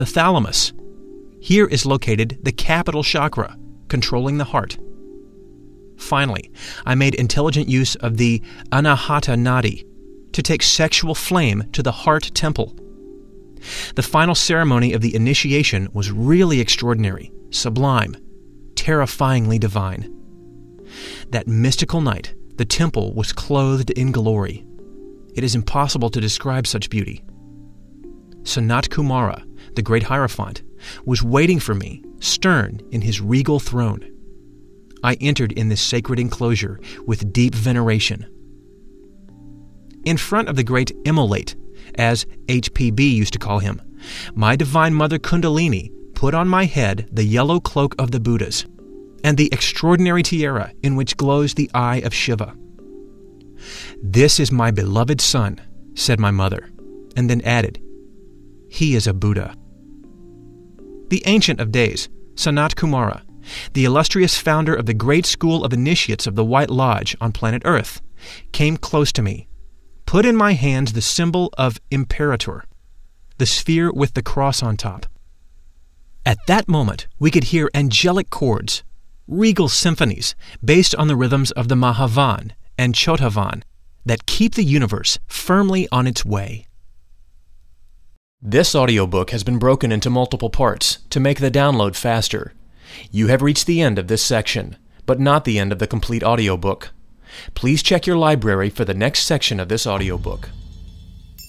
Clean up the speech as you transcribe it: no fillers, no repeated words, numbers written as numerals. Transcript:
the thalamus. Here is located the capital chakra, controlling the heart. Finally, I made intelligent use of the Anahata Nadi to take sexual flame to the heart temple. The final ceremony of the initiation was really extraordinary, sublime, terrifyingly divine. That mystical night, the temple was clothed in glory. It is impossible to describe such beauty. Sanat Kumara, the great Hierophant, was waiting for me, stern in his regal throne. I entered in this sacred enclosure with deep veneration. In front of the great Immolate, as HPB used to call him, my Divine Mother Kundalini put on my head the yellow cloak of the Buddhas and the extraordinary tiara in which glows the eye of Shiva. "This is my beloved son," said my mother, and then added, "He is a Buddha." The Ancient of Days, Sanat Kumara, the illustrious founder of the great school of initiates of the White Lodge on planet Earth, came close to me, put in my hands the symbol of Imperator, the sphere with the cross on top. At that moment, we could hear angelic chords, regal symphonies based on the rhythms of the Mahavan and Chothavan that keep the universe firmly on its way. This audiobook has been broken into multiple parts to make the download faster. You have reached the end of this section, but not the end of the complete audiobook. Please check your library for the next section of this audiobook.